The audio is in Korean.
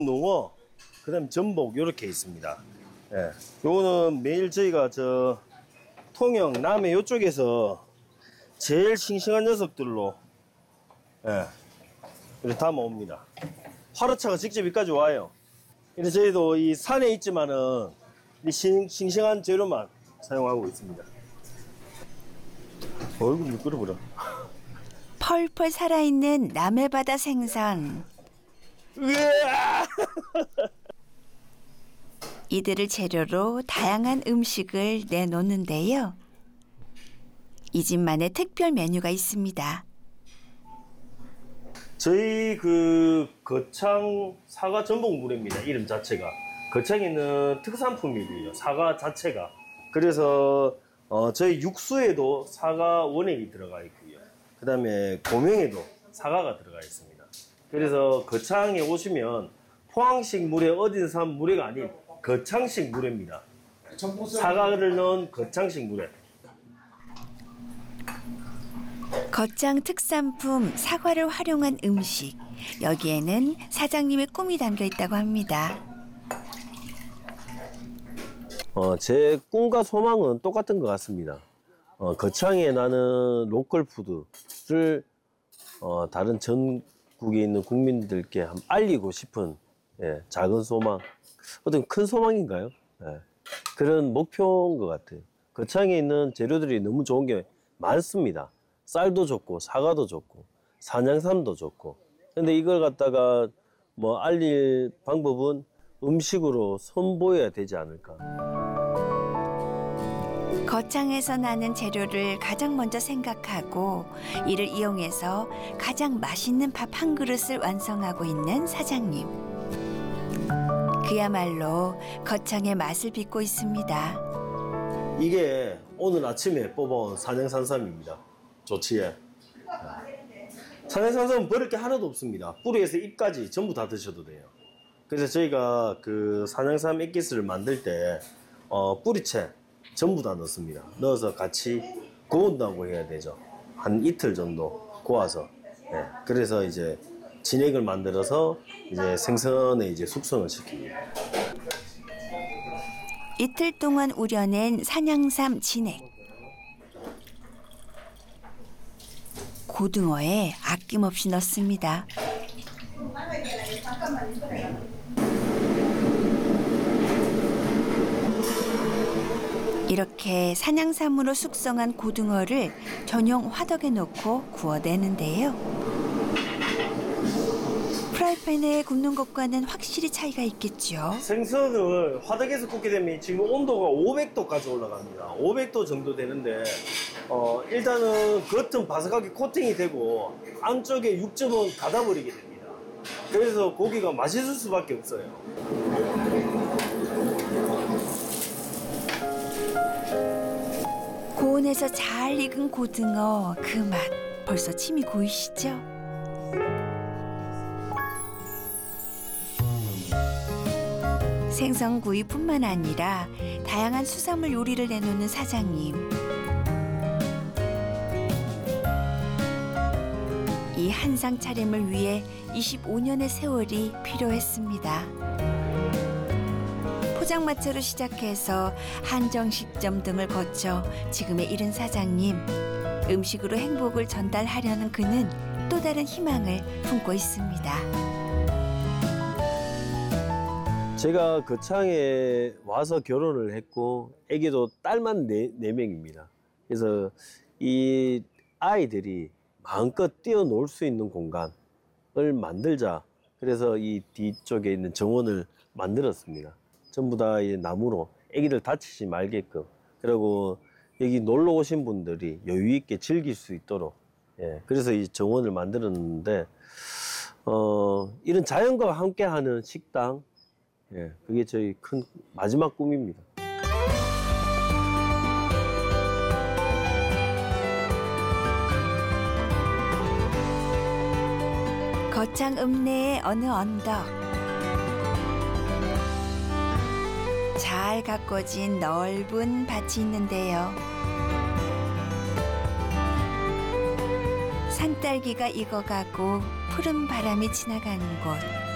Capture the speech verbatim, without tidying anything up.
농어, 그다음 전복 이렇게 있습니다. 예, 요거는 매일 저희가 저 통영 남해 요쪽에서 제일 싱싱한 녀석들로 예, 이렇게 담아옵니다. 화로차가 직접 여기까지 와요. 그래서 저희도 이 산에 있지만은 이 싱, 싱싱한 재료만 사용하고 있습니다. 얼굴 미끄러버려. 펄펄 살아있는 남해바다 생선. 으아! 이들을 재료로 다양한 음식을 내놓는데요. 이 집만의 특별 메뉴가 있습니다. 저희 그 거창 사과 전복 물회입니다. 이름 자체가. 거창에 있는 특산품이고요. 사과 자체가. 그래서 어, 저희 육수에도 사과 원액이 들어가 있고요. 그 다음에 고명에도 사과가 들어가 있습니다. 그래서 거창에 오시면 포항식 물회, 어딘산 물회가 아닌 거창식 물회입니다. 사과를 넣은 거창식 물회. 거창 특산품 사과를 활용한 음식. 여기에는 사장님의 꿈이 담겨 있다고 합니다. 어, 제 꿈과 소망은 똑같은 것 같습니다. 어, 거창에 나는 로컬 푸드를 어, 다른 전국에 있는 국민들께 한번 알리고 싶은 예, 작은 소망, 어떤 큰 소망인가요? 예, 그런 목표인 것 같아요. 거창에 있는 재료들이 너무 좋은 게 많습니다. 쌀도 좋고 사과도 좋고 산양삼도 좋고. 근데 이걸 갖다가 뭐 알릴 방법은 음식으로 선보여야 되지 않을까. 거창에서 나는 재료를 가장 먼저 생각하고 이를 이용해서 가장 맛있는 밥 한 그릇을 완성하고 있는 사장님. 그야말로 거창의 맛을 빚고 있습니다. 이게 오늘 아침에 뽑아온 산양산삼입니다. 조치에. 산양산삼은 버릴 게 하나도 없습니다. 뿌리에서 잎까지 전부 다 드셔도 돼요. 그래서 저희가 그 산양삼 액기스를 만들 때 어, 뿌리채 전부 다 넣습니다. 넣어서 같이 구운다고 해야 되죠. 한 이틀 정도 구워서. 네. 그래서 이제 진액을 만들어서 이제 생선에 이제 숙성을 시킵니다. 이틀 동안 우려낸 산양삼 진액. 고등어에 아낌없이 넣습니다. 이렇게 산양삼으로 숙성한 고등어를 전용 화덕에 넣고 구워내는데요. 프라이팬에 굽는 것과는 확실히 차이가 있겠죠. 생선을 화덕에서 굽게 되면 지금 온도가 오백 도까지 올라갑니다. 오백 도 정도 되는데 어, 일단은 겉은 바삭하게 코팅이 되고 안쪽에 육즙은 닫아버리게 됩니다. 그래서 고기가 맛있을 수밖에 없어요. 고온에서 잘 익은 고등어, 그 맛 벌써 침이 고이시죠? 생선구이뿐만 아니라 다양한 수산물 요리를 내놓는 사장님. 이 한상 차림을 위해 이십오 년의 세월이 필요했습니다. 포장마차로 시작해서 한정식점 등을 거쳐 지금에 이른 사장님. 음식으로 행복을 전달하려는 그는 또 다른 희망을 품고 있습니다. 제가 거창에 와서 결혼을 했고 아기도 딸만 네, 네 명입니다. 그래서 이 아이들이 마음껏 뛰어놀 수 있는 공간을 만들자. 그래서 이 뒤쪽에 있는 정원을 만들었습니다. 전부 다 이 나무로 아기들 다치지 말게끔. 그리고 여기 놀러 오신 분들이 여유 있게 즐길 수 있도록. 예, 그래서 이 정원을 만들었는데 어, 이런 자연과 함께하는 식당. 예, 그게 저희 큰 마지막 꿈입니다. 거창 읍내의 어느 언덕. 잘 가꿔진 넓은 밭이 있는데요. 산딸기가 익어가고 푸른 바람이 지나가는 곳.